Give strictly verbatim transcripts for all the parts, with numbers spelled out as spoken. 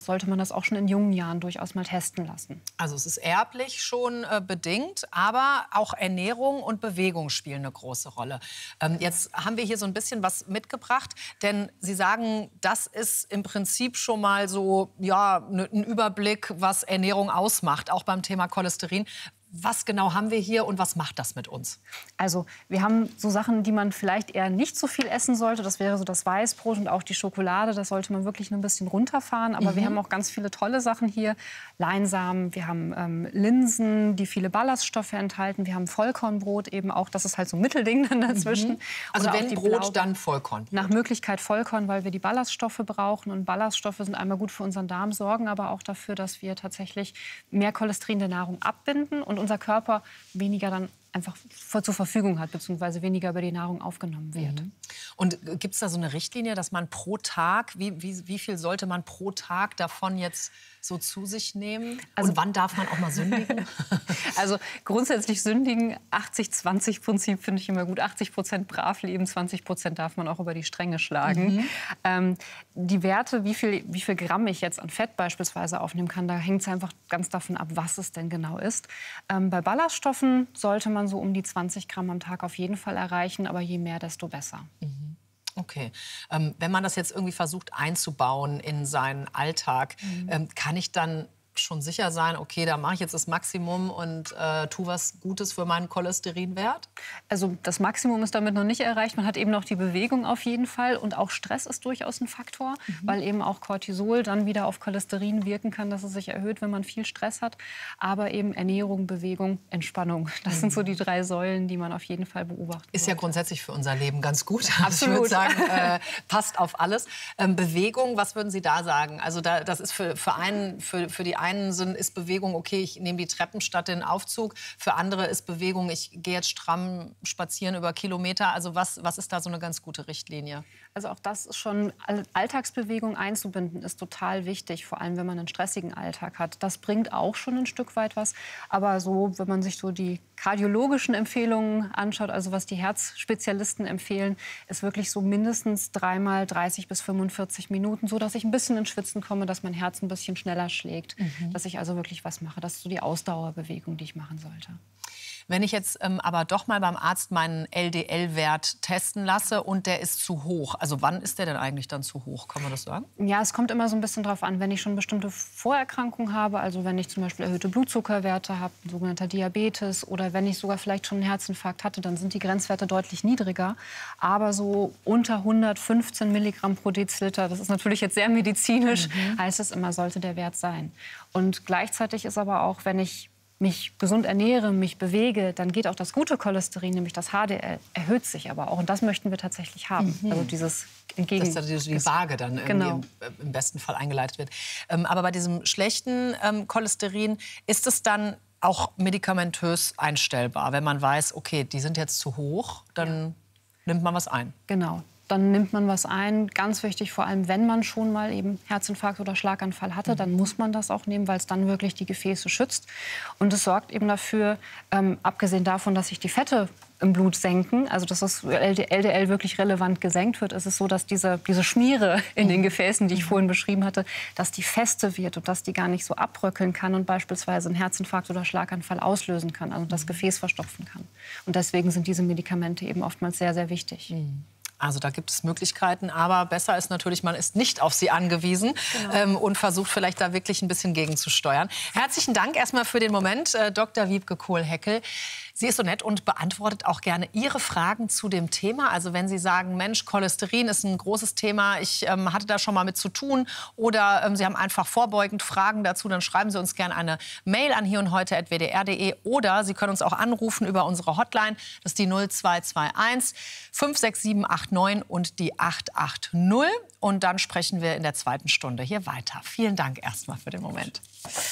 sollte man das auch schon in jungen Jahren durchaus mal testen lassen. Also es ist erblich schon äh, bedingt, aber auch Ernährung und Bewegung spielen eine große Rolle. Ähm, jetzt haben wir hier so ein bisschen was mitgebracht, denn Sie sagen, das ist im Prinzip schon mal so ja, ne, ein Überblick, was Ernährung ausmacht, auch beim Thema Cholesterin. Was genau haben wir hier und was macht das mit uns? Also wir haben so Sachen, die man vielleicht eher nicht so viel essen sollte. Das wäre so das Weißbrot und auch die Schokolade. Das sollte man wirklich nur ein bisschen runterfahren. Aber mhm. wir haben auch ganz viele tolle Sachen hier. Leinsamen, wir haben ähm, Linsen, die viele Ballaststoffe enthalten. Wir haben Vollkornbrot eben auch. Das ist halt so ein Mittelding dann dazwischen. Mhm. Also Oder wenn die Brot, Blau dann Vollkorn. Nach Möglichkeit Vollkorn, weil wir die Ballaststoffe brauchen. Und Ballaststoffe sind einmal gut für unseren Darm, sorgen aber auch dafür, dass wir tatsächlich mehr Cholesterin der Nahrung abbinden und unser Körper weniger dann einfach zur Verfügung hat, beziehungsweise weniger über die Nahrung aufgenommen wird. Mhm. Und gibt es da so eine Richtlinie, dass man pro Tag, wie, wie, wie viel sollte man pro Tag davon jetzt so zu sich nehmen? Also, und wann darf man auch mal sündigen? Also grundsätzlich sündigen, achtzig zwanzig Prinzip finde ich immer gut. achtzig Prozent brav leben, zwanzig Prozent darf man auch über die Stränge schlagen. Mhm. Ähm, die Werte, wie viel, wie viel Gramm ich jetzt an Fett beispielsweise aufnehmen kann, da hängt es einfach ganz davon ab, was es denn genau ist. Ähm, bei Ballaststoffen sollte man so um die zwanzig Gramm am Tag auf jeden Fall erreichen, aber je mehr, desto besser. Mhm. Okay. Ähm, wenn man das jetzt irgendwie versucht einzubauen in seinen Alltag, mhm. ähm, kann ich dann schon sicher sein, okay, da mache ich jetzt das Maximum und äh, tue was Gutes für meinen Cholesterinwert? Also das Maximum ist damit noch nicht erreicht. Man hat eben noch die Bewegung auf jeden Fall. Und auch Stress ist durchaus ein Faktor, mhm. weil eben auch Cortisol dann wieder auf Cholesterin wirken kann, dass es sich erhöht, wenn man viel Stress hat. Aber eben Ernährung, Bewegung, Entspannung. Das mhm. sind so die drei Säulen, die man auf jeden Fall beobachten Ist ja sollte. grundsätzlich für unser Leben ganz gut. Absolut. Ich würde sagen, äh, passt auf alles. Ähm, Bewegung, was würden Sie da sagen? Also da, das ist für, für, einen, für, für die einen sind, ist Bewegung, okay, ich nehme die Treppen statt den Aufzug. Für andere ist Bewegung, ich gehe jetzt stramm spazieren über Kilometer. Also was, was ist da so eine ganz gute Richtlinie? Also auch das ist schon, Alltagsbewegung einzubinden, ist total wichtig, vor allem wenn man einen stressigen Alltag hat. Das bringt auch schon ein Stück weit was. Aber so, wenn man sich so die kardiologischen Empfehlungen anschaut, also was die Herzspezialisten empfehlen, ist wirklich so mindestens dreimal dreißig bis fünfundvierzig Minuten, so dass ich ein bisschen ins Schwitzen komme, dass mein Herz ein bisschen schneller schlägt, mhm. dass ich also wirklich was mache. Das ist so die Ausdauerbewegung, die ich machen sollte. Wenn ich jetzt ähm, aber doch mal beim Arzt meinen L D L-Wert testen lasse und der ist zu hoch, also wann ist der denn eigentlich dann zu hoch? Kann man das sagen? Ja, es kommt immer so ein bisschen drauf an, wenn ich schon bestimmte Vorerkrankungen habe, also wenn ich zum Beispiel erhöhte Blutzuckerwerte habe, sogenannter Diabetes, oder wenn ich sogar vielleicht schon einen Herzinfarkt hatte, dann sind die Grenzwerte deutlich niedriger. Aber so unter hundertfünfzehn Milligramm pro Deziliter, das ist natürlich jetzt sehr medizinisch, mhm. heißt es immer, sollte der Wert sein. Und gleichzeitig ist aber auch, wenn ich mich gesund ernähre, mich bewege, dann geht auch das gute Cholesterin, nämlich das H D L, erhöht sich aber auch. Und das möchten wir tatsächlich haben. Mhm. Also dieses Entgegen... Dass da die Waage dann genau. im, im besten Fall eingeleitet wird. Ähm, aber bei diesem schlechten ähm, Cholesterin ist es dann auch medikamentös einstellbar, wenn man weiß, okay, die sind jetzt zu hoch, dann ja. nimmt man was ein. Genau. Dann nimmt man was ein. Ganz wichtig, vor allem wenn man schon mal eben Herzinfarkt oder Schlaganfall hatte, dann muss man das auch nehmen, weil es dann wirklich die Gefäße schützt. Und es sorgt eben dafür, ähm, abgesehen davon, dass sich die Fette im Blut senken, also dass das L D L wirklich relevant gesenkt wird, ist es so, dass diese, diese Schmiere in den Gefäßen, die ich vorhin beschrieben hatte, dass die feste wird und dass die gar nicht so abbröckeln kann und beispielsweise einen Herzinfarkt oder Schlaganfall auslösen kann, also das Gefäß verstopfen kann. Und deswegen sind diese Medikamente eben oftmals sehr, sehr wichtig. Mhm. Also da gibt es Möglichkeiten, aber besser ist natürlich, man ist nicht auf sie angewiesen genau. ähm, und versucht vielleicht da wirklich ein bisschen gegenzusteuern. Herzlichen Dank erstmal für den Moment, äh, Doktor Wiebke Kohl-Heckel. Sie ist so nett und beantwortet auch gerne Ihre Fragen zu dem Thema. Also wenn Sie sagen, Mensch, Cholesterin ist ein großes Thema, ich ähm, hatte da schon mal mit zu tun oder ähm, Sie haben einfach vorbeugend Fragen dazu, dann schreiben Sie uns gerne eine Mail an hier und heute at w d r punkt d e oder Sie können uns auch anrufen über unsere Hotline, das ist die null zwei zwei eins fünf sechs sieben acht neun und die acht acht null. Und dann sprechen wir in der zweiten Stunde hier weiter. Vielen Dank erstmal für den Moment.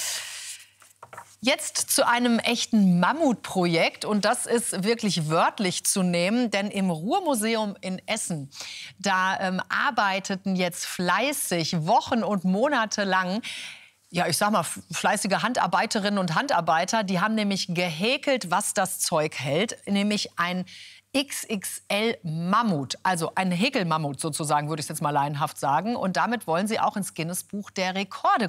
Jetzt zu einem echten Mammutprojekt und das ist wirklich wörtlich zu nehmen, denn im Ruhrmuseum in Essen, da ähm, arbeiteten jetzt fleißig Wochen und Monate lang, ja, ich sag mal, fleißige Handarbeiterinnen und Handarbeiter, die haben nämlich gehäkelt, was das Zeug hält, nämlich ein X X L-Mammut, also ein Häkelmammut sozusagen, würde ich jetzt mal laienhaft sagen. Und damit wollen sie auch ins Guinness-Buch der Rekorde